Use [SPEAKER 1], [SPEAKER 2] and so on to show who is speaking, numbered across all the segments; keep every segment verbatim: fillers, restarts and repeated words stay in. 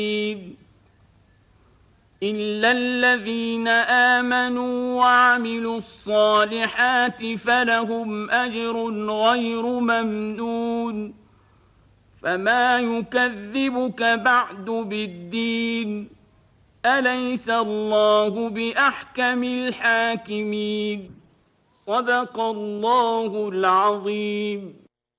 [SPEAKER 1] إلا الذين آمنوا وعملوا الصالحات فلهم أجر غير ممنون فما يكذبك بعد بالدين أليس الله بأحكم الحاكمين صدق الله العظيم.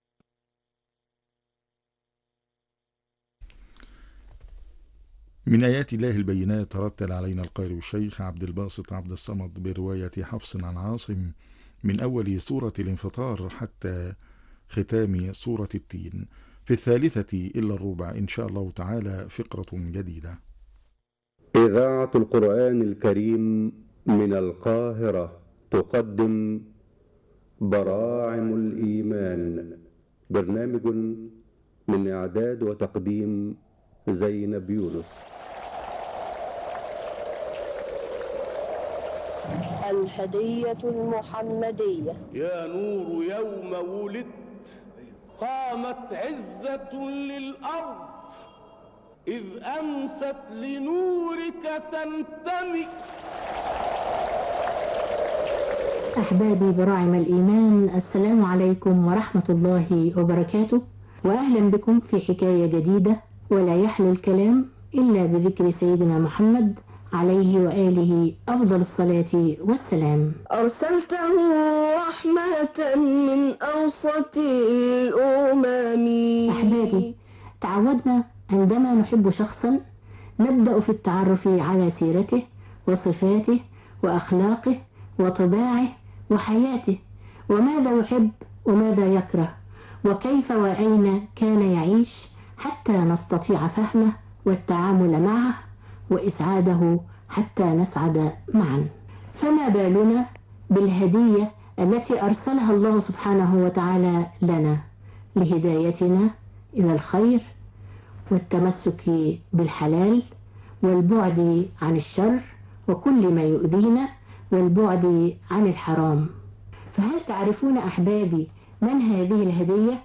[SPEAKER 2] من آيات الله البينات ترتل علينا القارئ الشيخ عبد الباسط عبد الصمد برواية حفص عن عاصم من أول سورة الانفطار حتى ختام سورة التين، في الثالثة إلا الربع إن شاء الله تعالى فقرة جديدة.
[SPEAKER 3] إذاعة القرآن الكريم من القاهرة تقدم براعم الإيمان، برنامج من إعداد وتقديم زينب يونس.
[SPEAKER 4] الهدية المحمدية.
[SPEAKER 5] يا نور يوم ولدت قامت عزة للأرض، إذ أمست لنورك تنتمي.
[SPEAKER 6] أحبابي براعم الإيمان، السلام عليكم ورحمة الله وبركاته، وأهلا بكم في حكاية جديدة، ولا يحلو الكلام إلا بذكر سيدنا محمد عليه وآله أفضل الصلاة والسلام.
[SPEAKER 4] أرسلته رحمة من أوسط الأمم.
[SPEAKER 6] أحبابي، تعودنا عندما نحب شخصا نبدأ في التعرف على سيرته وصفاته وأخلاقه وطباعه وحياته، وماذا يحب وماذا يكره، وكيف وأين كان يعيش، حتى نستطيع فهمه والتعامل معه وإسعاده حتى نسعد معا. فما بالنا بالهدية التي أرسلها الله سبحانه وتعالى لنا لهدايتنا إلى الخير والتمسك بالحلال والبعد عن الشر وكل ما يؤذينا والبعد عن الحرام. فهل تعرفون أحبابي من هذه الهدية